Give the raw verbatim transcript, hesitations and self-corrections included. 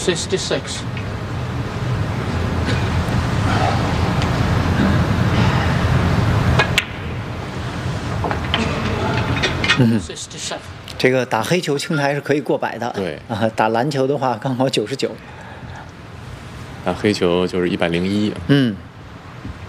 sixty-six. sixty-seven. 这个打黑球青台是可以过百的， 对啊，打篮球的话刚好九十九， 打黑球就是一百零一。 嗯。